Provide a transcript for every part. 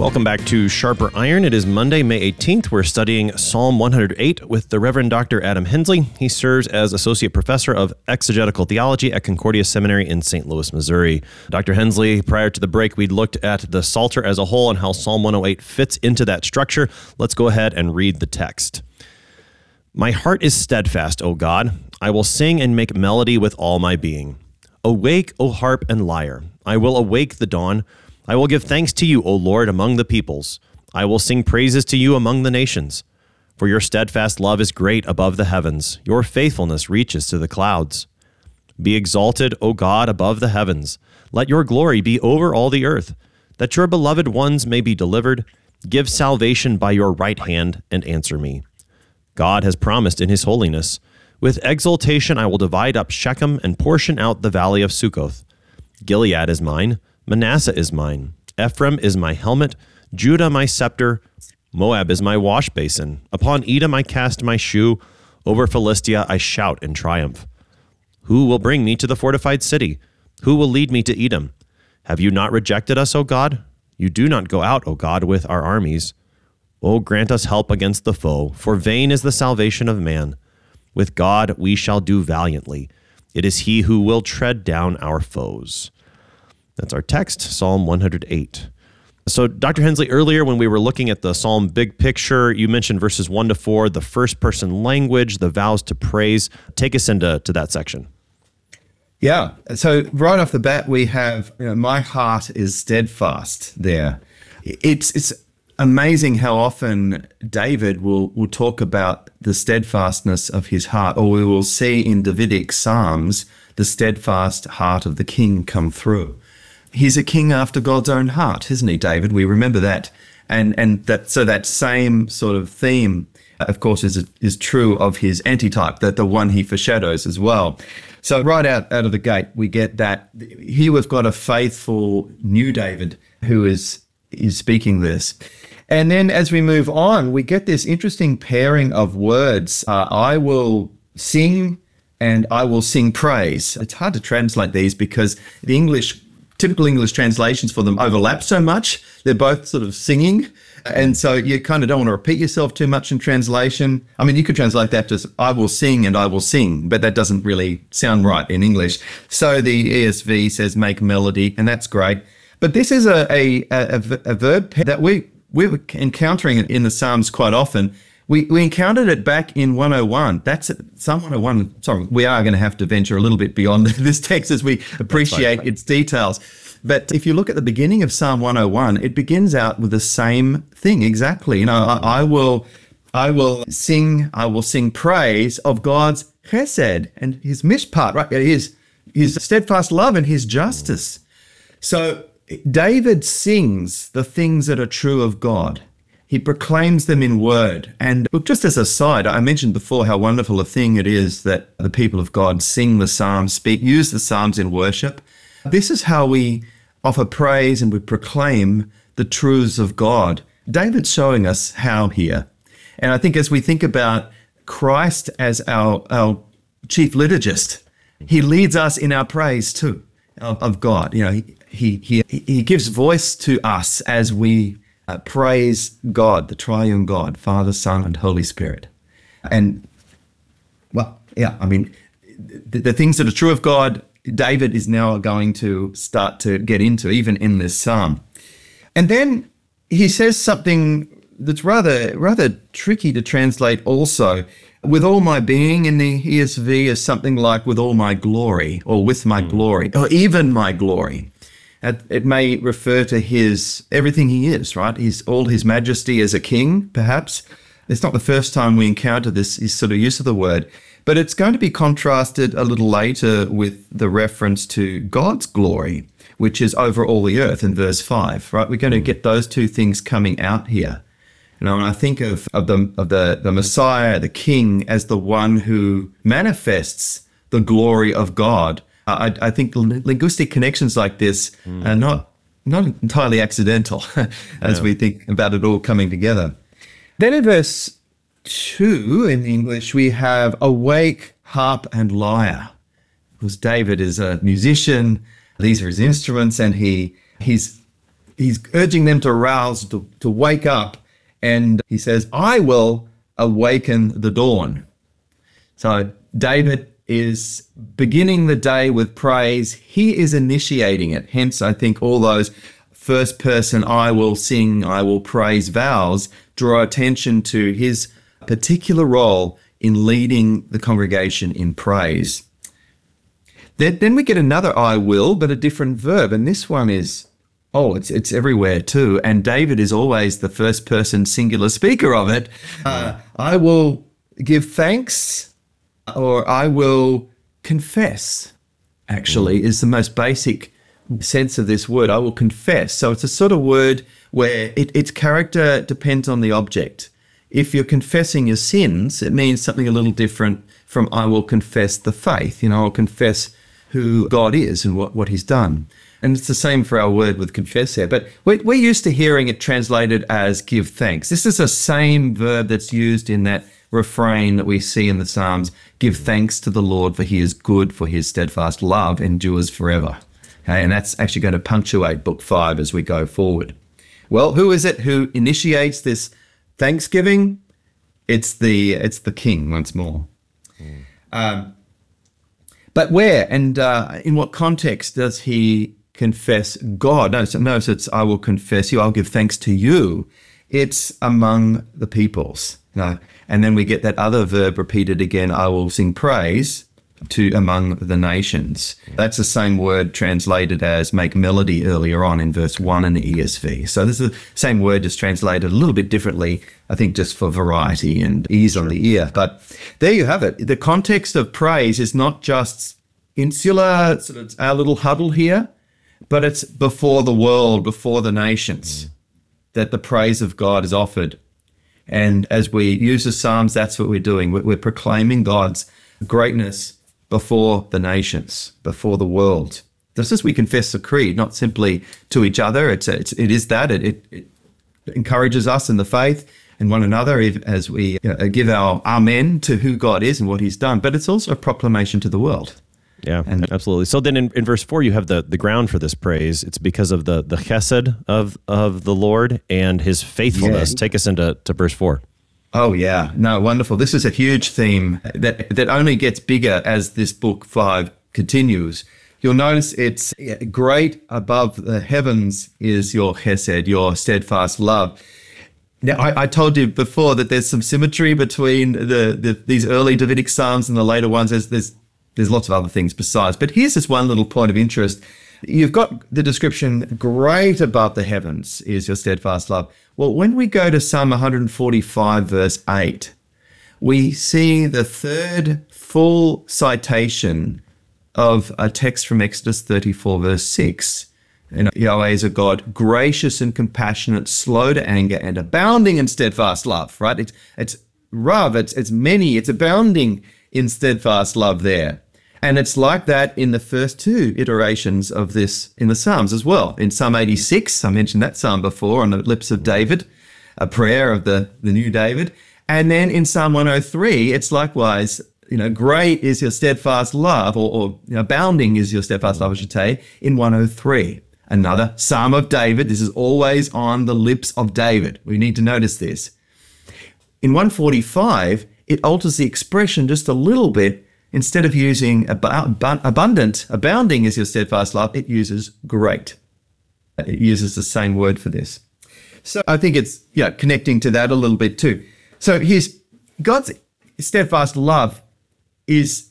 Welcome back to Sharper Iron. It is Monday, May 18th. We're studying Psalm 108 with the Reverend Dr. Adam Hensley. He serves as Associate Professor of Exegetical Theology at Concordia Seminary in St. Louis, Missouri. Dr. Hensley, prior to the break, we looked at the Psalter as a whole and how Psalm 108 fits into that structure. Let's go ahead and read the text. My heart is steadfast, O God. I will sing and make melody with all my being. Awake, O harp and lyre. I will awake the dawn. I will give thanks to you, O Lord, among the peoples. I will sing praises to you among the nations. For your steadfast love is great above the heavens. Your faithfulness reaches to the clouds. Be exalted, O God, above the heavens. Let your glory be over all the earth, that your beloved ones may be delivered. Give salvation by your right hand and answer me. God has promised in his holiness. With exultation I will divide up Shechem and portion out the valley of Succoth. Gilead is mine. Manasseh is mine, Ephraim is my helmet, Judah my scepter, Moab is my wash basin. Upon Edom I cast my shoe, over Philistia I shout in triumph. Who will bring me to the fortified city? Who will lead me to Edom? Have you not rejected us, O God? You do not go out, O God, with our armies. O grant us help against the foe, for vain is the salvation of man. With God we shall do valiantly. It is he who will tread down our foes. That's our text, Psalm 108. So, Dr. Hensley, earlier when we were looking at the Psalm big picture, you mentioned verses 1 to 4, the first person language, the vows to praise. Take us into that section. Yeah. So right off the bat, we have, my heart is steadfast there. It's amazing how often David will talk about the steadfastness of his heart, or we will see in Davidic Psalms the steadfast heart of the king come through. He's a king after God's own heart, isn't he, David? We remember that. And that same sort of theme, of course, is true of his antitype, that the one he foreshadows as well. So right out of the gate, we get that. Here we've got a faithful new David who is speaking this. And then as we move on, we get this interesting pairing of words. I will sing and I will sing praise. It's hard to translate these because the typical English translations for them overlap so much. They're both sort of singing. And so you kind of don't want to repeat yourself too much in translation. I mean, you could translate that as I will sing and I will sing, but that doesn't really sound right in English. So the ESV says make melody, and that's great. But this is a verb pair that we're encountering it in the Psalms quite often. We encountered it back in 101. That's Psalm 101. Sorry, we are going to have to venture a little bit beyond this text as we appreciate its details. But if you look at the beginning of Psalm 101, it begins out with the same thing exactly. I will sing praise of God's chesed and his mishpat, right? His steadfast love and his justice. So David sings the things that are true of God. He proclaims them in word. And look, just as a side, I mentioned before how wonderful a thing it is that the people of God sing the Psalms, use the Psalms in worship. This is how we offer praise and we proclaim the truths of God. David's showing us how here. And I think as we think about Christ as our chief liturgist, he leads us in our praise too of God. He gives voice to us as we praise God, the triune God, Father, Son, and Holy Spirit. And, well, yeah, I mean, the things that are true of God, David is now going to start to get into, even in this psalm. And then he says something that's rather tricky to translate also. With all my being in the ESV is something like with all my glory, or with my glory, or even my glory. It may refer to everything he is, right? All his majesty as a king, perhaps. It's not the first time we encounter this sort of use of the word, but it's going to be contrasted a little later with the reference to God's glory, which is over all the earth in verse 5, right? We're going to get those two things coming out here. When I think of the Messiah, the King, as the one who manifests the glory of God, I think linguistic connections like this are not entirely accidental as we think about it all coming together. Then in verse 2 in English, we have awake, harp, and lyre. Because David is a musician, these are his instruments, and he's he's urging them to rouse, to wake up. And he says, I will awaken the dawn. So David is beginning the day with praise. He is initiating it. Hence, I think all those first person, I will sing, I will praise vows draw attention to his particular role in leading the congregation in praise. Then we get another I will, but a different verb. And this one is, it's everywhere too. And David is always the first person singular speaker of it. I will give thanks, or I will confess, actually, is the most basic sense of this word. I will confess. So it's a sort of word where its character depends on the object. If you're confessing your sins, it means something a little different from I will confess the faith. I will confess who God is and what he's done. And it's the same for our word with confess here. But we're used to hearing it translated as give thanks. This is the same verb that's used in that refrain that we see in the Psalms, give thanks to the Lord, for he is good, for his steadfast love endures forever. Okay, and that's actually going to punctuate Book 5 as we go forward. Well, who is it who initiates this thanksgiving? It's the king once more. But where and in what context does he confess God? Notice it's I will confess you, I'll give thanks to you. It's among the peoples. And then we get that other verb repeated again, I will sing praise to among the nations. That's the same word translated as make melody earlier on in verse 1 in the ESV. So this is the same word, just translated a little bit differently, I think just for variety and ease on the ear. But there you have it. The context of praise is not just insular, sort of our little huddle here, but it's before the world, before the nations, that the praise of God is offered. And as we use the Psalms, that's what we're doing. We're proclaiming God's greatness before the nations, before the world. Just as we confess the creed, not simply to each other. It encourages us in the faith and one another as we give our amen to who God is and what he's done. But it's also a proclamation to the world. Yeah, absolutely. So then in verse 4, you have the ground for this praise. It's because of the chesed of the Lord and his faithfulness. Yeah. Take us into verse 4. Oh, yeah. No, wonderful. This is a huge theme that only gets bigger as this book 5 continues. You'll notice it's great above the heavens is your chesed, your steadfast love. Now, I told you before that there's some symmetry between these early Davidic Psalms and the later ones. There's lots of other things besides. But here's this one little point of interest. You've got the description, great above the heavens is your steadfast love. Well, when we go to Psalm 145, verse 8, we see the third full citation of a text from Exodus 34, verse 6. And Yahweh is a God gracious and compassionate, slow to anger, and abounding in steadfast love, right? It's rav, it's many, it's abounding in steadfast love there. And it's like that in the first two iterations of this in the Psalms as well. In Psalm 86, I mentioned that Psalm before, on the lips of David, a prayer of the new David. And then in Psalm 103, it's likewise, great is your steadfast love, or abounding is your steadfast love, I should say, in 103. Another Psalm of David. This is always on the lips of David. We need to notice this. In 145, it alters the expression just a little bit. Instead of using abundant, abounding is your steadfast love, it uses great. It uses the same word for this. So I think it's connecting to that a little bit too. So here's God's steadfast love it's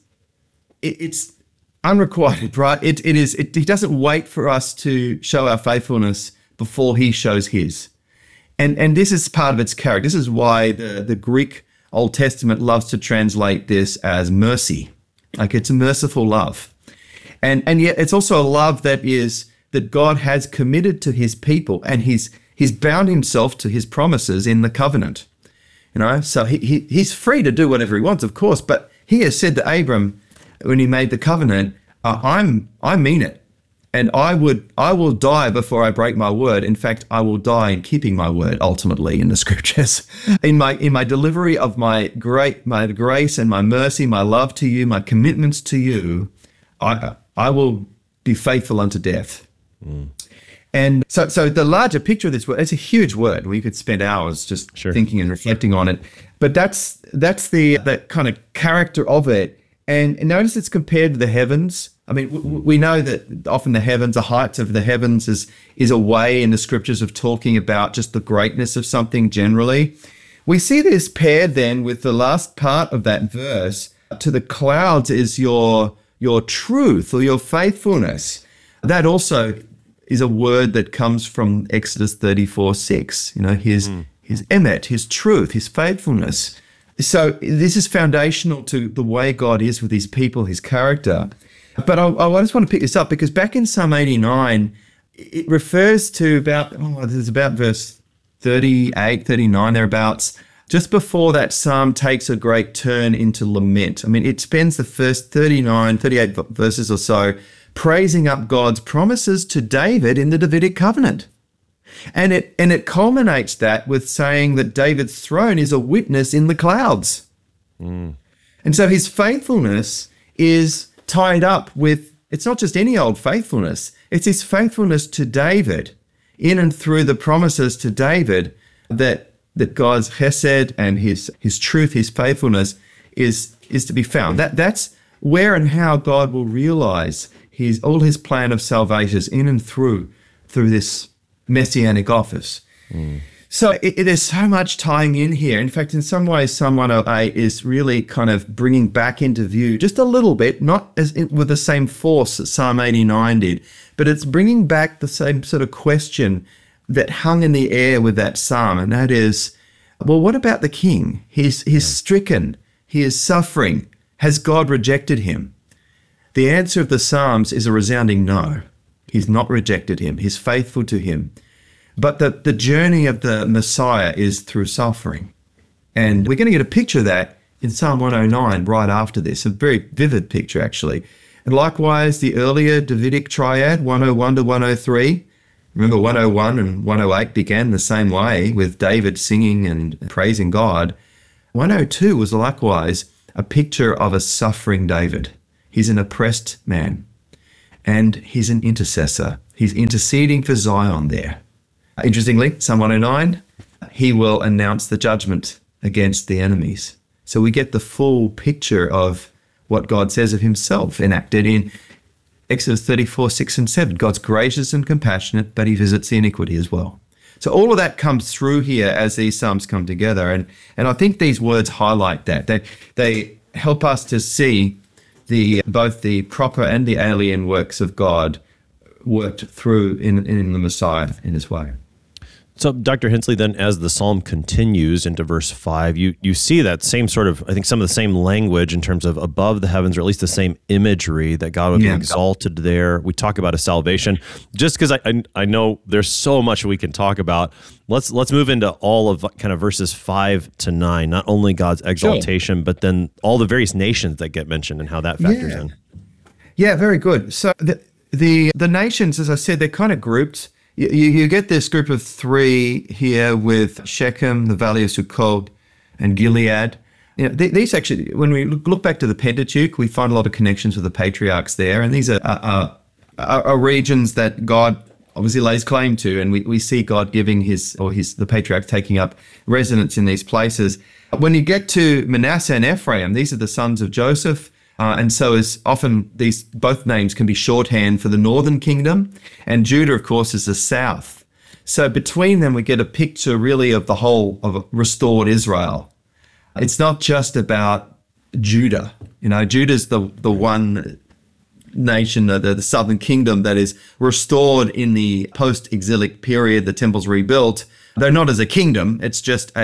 unrequited, right? He doesn't wait for us to show our faithfulness before he shows his. And this is part of its character. This is why the Greek Old Testament loves to translate this as mercy. Like it's a merciful love. And yet it's also a love that God has committed to his people, and he's bound himself to his promises in the covenant. So he's free to do whatever he wants, of course, but he has said to Abram when he made the covenant, I mean it. And I will die before I break my word. In fact, I will die in keeping my word, ultimately, in the scriptures. In my delivery of my grace and my mercy, my love to you, my commitments to you, I will be faithful unto death. And so the larger picture of this word, it's a huge word. We could spend hours just thinking and reflecting on it. But that's the kind of character of it. And notice it's compared to the heavens. I mean, we know that often the heavens, the heights of the heavens is a way in the scriptures of talking about just the greatness of something generally. We see this paired then with the last part of that verse. To the clouds is your truth or your faithfulness. That also is a word that comes from Exodus 34:6. His emet, his truth, his faithfulness. So this is foundational to the way God is with his people, his character. But I just want to pick this up because back in Psalm 89, it refers to about verse 38, 39, thereabouts. Just bore that psalm takes a great turn into lament. I mean, it spends the first 38 verses or so praising up God's promises to David in the Davidic covenant. And it culminates that with saying that David's throne is a witness in the clouds. And so his faithfulness is tied up with, it's not just any old faithfulness, it's his faithfulness to David in and through the promises to David that God's chesed and his truth, his faithfulness is to be found. That's where and how God will realize all his plan of salvation in and through this messianic office. So there's so much tying in here. In fact, in some ways, Psalm 108 is really kind of bringing back into view just a little bit, not with the same force that Psalm 89 did, but it's bringing back the same sort of question that hung in the air with that psalm, and that is, well, what about the king? He's stricken, he is suffering. Has God rejected him? The answer of the Psalms is a resounding no. He's not rejected him. He's faithful to him. But the journey of the Messiah is through suffering. And we're going to get a picture of that in Psalm 109 right after this, a very vivid picture, actually. And likewise, the earlier Davidic triad, 101 to 103, remember 101 and 108 began the same way with David singing and praising God. 102 was likewise a picture of a suffering David. He's an oppressed man, and he's an intercessor. He's interceding for Zion there. Interestingly, Psalm 109, he will announce the judgment against the enemies. So we get the full picture of what God says of himself enacted in Exodus 34:6 and 7. God's gracious and compassionate, but he visits the iniquity as well. So all of that comes through here as these psalms come together. And I think these words highlight that. They help us to see both the proper and the alien works of God worked through in the Messiah in his way. So, Dr. Hensley, then as the psalm continues into verse 5, you see that same sort of, I think some of the same language in terms of above the heavens, or at least the same imagery that God would be exalted there. We talk about a salvation. Just because I know there's so much we can talk about, let's move into all of kind of verses 5 to 9, not only God's exaltation, but then all the various nations that get mentioned and how that factors in. Yeah, very good. So the nations, as I said, they're kind of grouped. You get this group of three here with Shechem, the Valley of Sukkot, and Gilead. These actually, when we look back to the Pentateuch, we find a lot of connections with the patriarchs there, and these are regions that God obviously lays claim to, and we see God giving the patriarchs taking up residence in these places. When you get to Manasseh and Ephraim, these are the sons of Joseph. And so as often both names can be shorthand for the northern kingdom, and Judah, of course, is the south. So between them, we get a picture really of the whole of a restored Israel. It's not just about Judah. Judah's the one nation, the southern kingdom that is restored in the post-exilic period. The temple's rebuilt, though not as a kingdom. It's just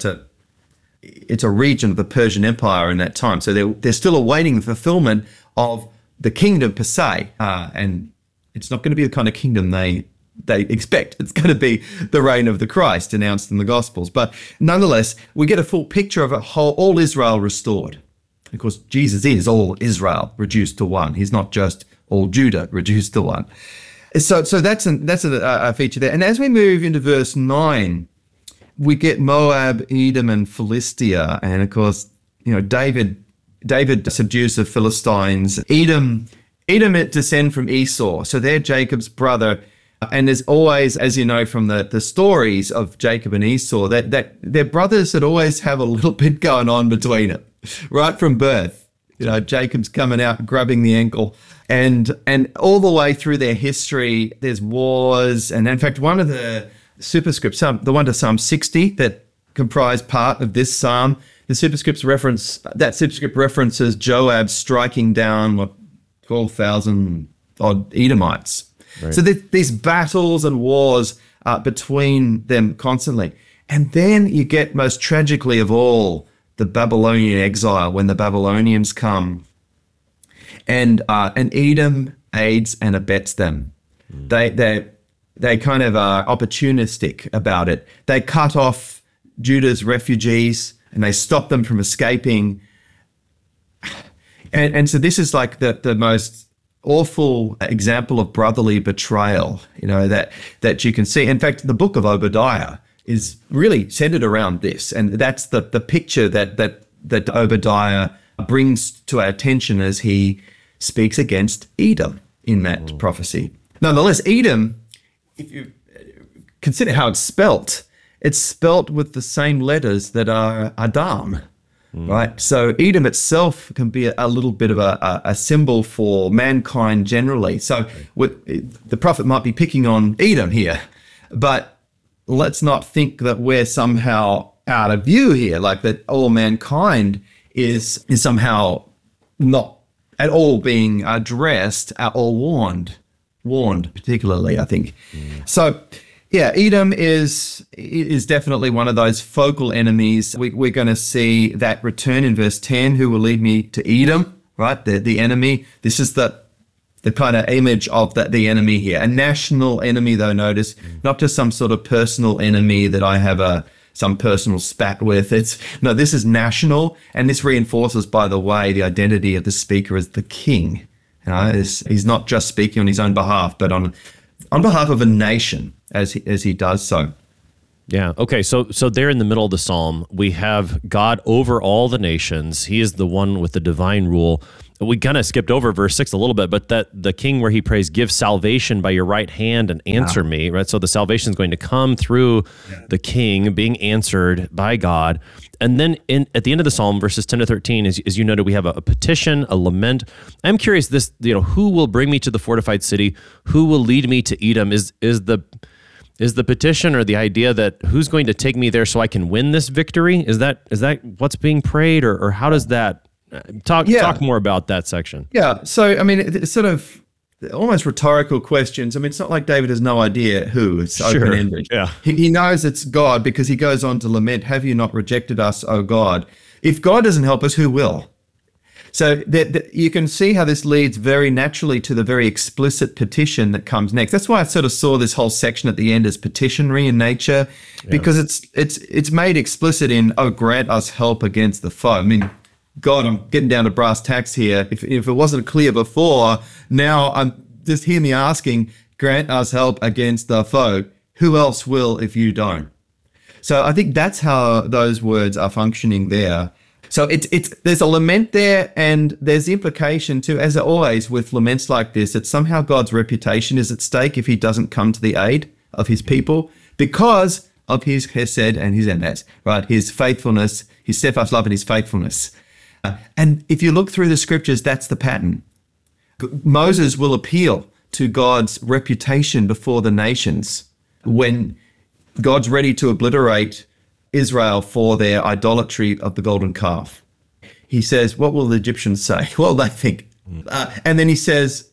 it's a region of the Persian Empire in that time. So they're still awaiting the fulfillment of the kingdom per se. And it's not going to be the kind of kingdom they expect. It's going to be the reign of the Christ announced in the Gospels. But nonetheless, we get a full picture of all Israel restored. Of course, Jesus is all Israel reduced to one. He's not just all Judah reduced to one. So that's a feature there. And as we move into verse 9, we get Moab, Edom, and Philistia, and of course, David subdues the Philistines. Edom descend from Esau, so they're Jacob's brother. And there's always, as you know from the stories of Jacob and Esau, that they're brothers that always have a little bit going on between them, right from birth. Jacob's coming out, grabbing the ankle, and all the way through their history, there's wars. And in fact, one of the superscripts, the one to Psalm 60 that comprise part of this psalm, the superscript references Joab striking down 12,000 odd Edomites. Right. So these battles and wars between them constantly. And then you get, most tragically of all, the Babylonian exile, when the Babylonians come, and Edom aids and abets them. They kind of are opportunistic about it. They cut off Judah's refugees and they stop them from escaping. And so this is like the most awful example of brotherly betrayal, that you can see. In fact, the book of Obadiah is really centered around this, and that's the picture that Obadiah brings to our attention as he speaks against Edom in that prophecy. Nonetheless, Edom, if you consider how it's spelt with the same letters that are Adam. Right, so Edom itself can be a little bit of a symbol for mankind generally. So the prophet might be picking on Edom here, but let's not think that we're somehow out of view here, like that all mankind is somehow not at all being addressed or warned particularly, I think. So. Yeah, Edom is definitely one of those focal enemies. We're going to see that return in verse 10, who will lead me to Edom, right? The enemy. This is the kind of image of the enemy here. A national enemy, though, notice, not just some sort of personal enemy that I have some personal spat with. This is national, and this reinforces, by the way, the identity of the speaker as the king. He's not just speaking on his own behalf, but on behalf of a nation as he does so. Yeah. Okay. So there in the middle of the psalm, we have God over all the nations. He is the one with the divine rule. We kind of skipped over verse 6 a little bit, but that the king where he prays, give salvation by your right hand and answer me, right? So the salvation is going to come through the king being answered by God. And then at the end of the psalm, verses 10 to 13, as you noted, we have a petition, a lament. I'm curious, who will bring me to the fortified city? Who will lead me to Edom? Is the petition or the idea that who's going to take me there so I can win this victory? Is that what's being prayed, or how does that talk more about that section? Yeah. So I mean, it's sort of almost rhetorical questions. I mean, it's not like David has no idea who. It's open-ended. Yeah. He knows it's God because he goes on to lament, "Have you not rejected us, O God? If God doesn't help us, who will?" So you can see how this leads very naturally to the very explicit petition that comes next. That's why I sort of saw this whole section at the end as petitionary in nature, because it's made explicit in, "Oh, grant us help against the foe." I mean, God, I'm getting down to brass tacks here. If it wasn't clear before, now I'm just hear me asking, grant us help against the foe. Who else will if you don't? So I think that's how those words are functioning there. So there's a lament there, and there's the implication too, as always with laments like this, that somehow God's reputation is at stake if he doesn't come to the aid of his people because of his chesed and his emes, right? His faithfulness, his steadfast love and his faithfulness. And if you look through the scriptures, that's the pattern. Moses will appeal to God's reputation before the nations when God's ready to obliterate Israel for their idolatry of the golden calf. He says, what will the Egyptians say? What will they think? And then he says,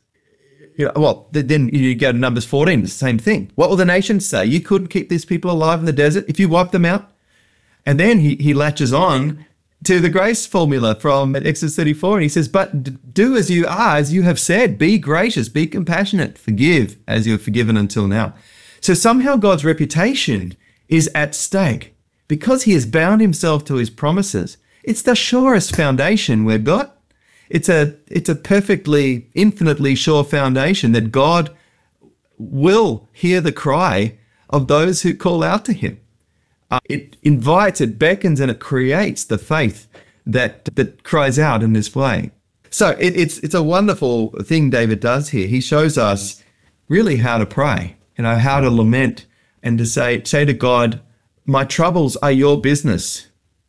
then you go to Numbers 14, the same thing. What will the nations say? You couldn't keep these people alive in the desert if you wiped them out? And then he latches on to the grace formula from Exodus 34, and he says, but do as you are, as you have said, be gracious, be compassionate, forgive as you have forgiven until now. So somehow God's reputation is at stake because he has bound himself to his promises. It's the surest foundation we've got. It's a perfectly, infinitely sure foundation that God will hear the cry of those who call out to him. It invites, it beckons, and it creates the faith that cries out in this way. So it's a wonderful thing David does here. He shows us really how to pray. how to lament and to say to God, my troubles are your business.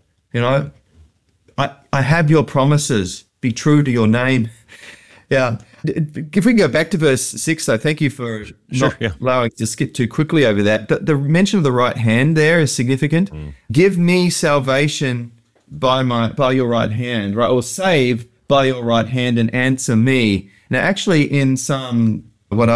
I have your promises. Be true to your name. Yeah. If we can go back to verse 6, though, thank you for not allowing to skip too quickly over that. The mention of the right hand there is significant. Give me salvation by your right hand, right? Or save by your right hand and answer me. Now, actually, in Psalm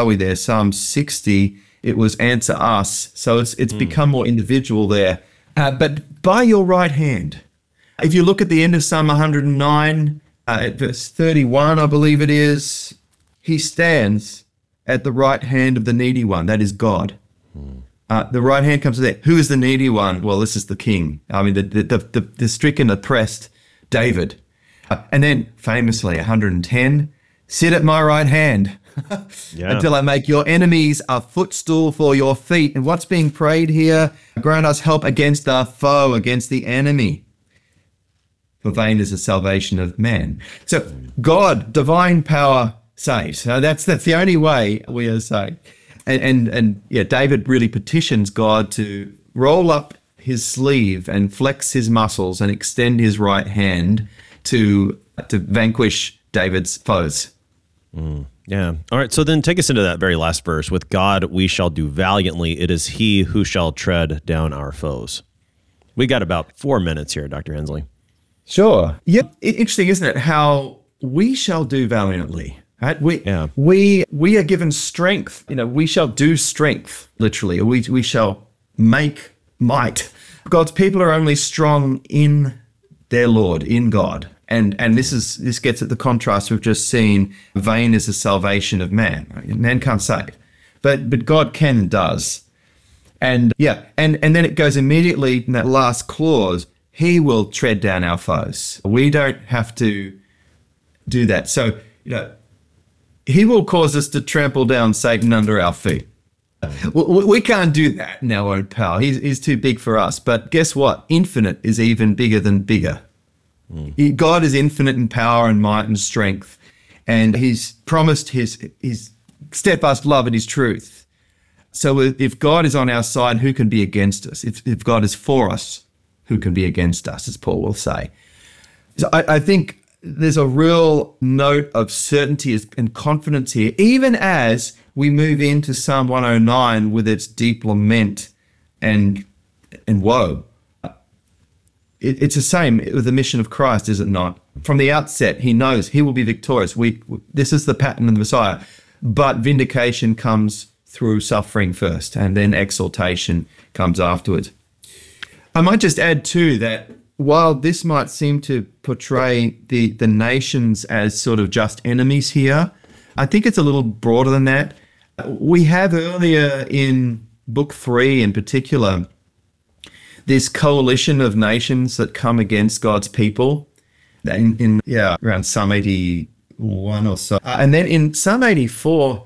60, it was answer us. So it's become more individual there. But by your right hand. If you look at the end of Psalm 109, at verse 31, I believe it is, he stands at the right hand of the needy one. That is God. The right hand comes to there. Who is the needy one? Well, this is the king. I mean, the stricken, oppressed David. And then famously, 110, sit at my right hand until I make your enemies a footstool for your feet. And what's being prayed here? Grant us help against our foe, against the enemy. For vain is the salvation of man. So God, divine power saves. Now that's the only way we are saved. And David really petitions God to roll up his sleeve and flex his muscles and extend his right hand to vanquish David's foes. Yeah. All right. So then take us into that very last verse. With God, we shall do valiantly. It is he who shall tread down our foes. We got about 4 minutes here, Dr. Hensley. Sure. Yeah. Interesting, isn't it? How we shall do valiantly. Right? We are given strength. We shall do strength, literally. We shall make might. God's people are only strong in their Lord, in God. And this gets at the contrast we've just seen. Vain is the salvation of man. Right? Man can't save. But God can and does. And then it goes immediately in that last clause, he will tread down our foes. We don't have to do that. So, he will cause us to trample down Satan under our feet. We can't do that in our own power. He's too big for us. But guess what? Infinite is even bigger than bigger. God is infinite in power and might and strength. And he's promised his steadfast love and his truth. So if God is on our side, who can be against us? If God is for us, who can be against us, as Paul will say. So I think there's a real note of certainty and confidence here, even as we move into Psalm 109 with its deep lament and woe. It's the same with the mission of Christ, is it not? From the outset, he knows he will be victorious. This is the pattern of the Messiah. But vindication comes through suffering first, and then exaltation comes afterwards. I might just add, too, that while this might seem to portray the nations as sort of just enemies here, I think it's a little broader than that. We have earlier in Book 3 in particular, this coalition of nations that come against God's people around Psalm 81 or so. And then in Psalm 84,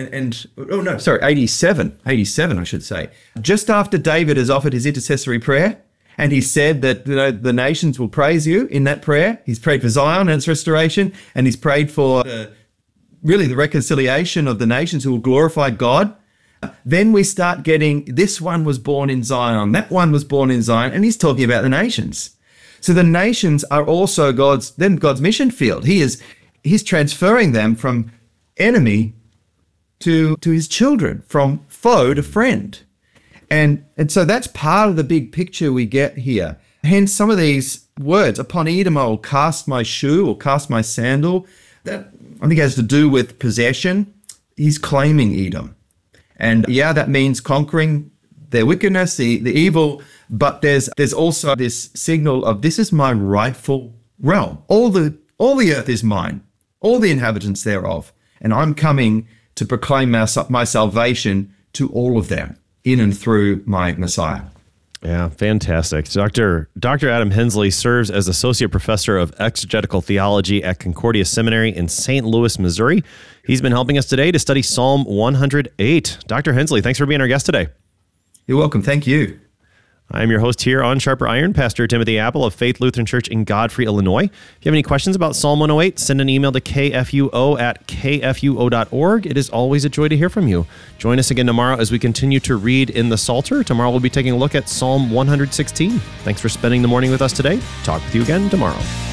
87, I should say, just after David has offered his intercessory prayer, and he said that the nations will praise you in that prayer. He's prayed for Zion and its restoration, and he's prayed for the reconciliation of the nations who will glorify God. Then we start getting, this one was born in Zion, that one was born in Zion, and he's talking about the nations. So the nations are also God's mission field. He's transferring them from enemy to his children, from foe to friend. And so that's part of the big picture we get here. Hence some of these words, upon Edom I will cast my shoe or cast my sandal. That I think has to do with possession. He's claiming Edom. And that means conquering their wickedness, the evil, but there's also this signal of this is my rightful realm. All the earth is mine, all the inhabitants thereof, and I'm coming to proclaim my salvation to all of them in and through my Messiah. Yeah, fantastic. Dr. Adam Hensley serves as Associate Professor of Exegetical Theology at Concordia Seminary in St. Louis, Missouri. He's been helping us today to study Psalm 108. Dr. Hensley, thanks for being our guest today. You're welcome. Thank you. I'm your host here on Sharper Iron, Pastor Timothy Apple of Faith Lutheran Church in Godfrey, Illinois. If you have any questions about Psalm 108, send an email to kfuo@kfuo.org. It is always a joy to hear from you. Join us again tomorrow as we continue to read in the Psalter. Tomorrow we'll be taking a look at Psalm 116. Thanks for spending the morning with us today. Talk with you again tomorrow.